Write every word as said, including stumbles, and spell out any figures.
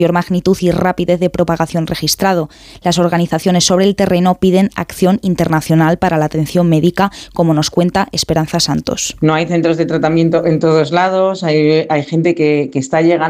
magnitud y rapidez de propagación registrado. Las organizaciones sobre el terreno piden acción internacional para la atención médica, como nos cuenta Esperanza Santos. No hay centros de tratamiento en todos lados, hay, hay gente que, que está llegando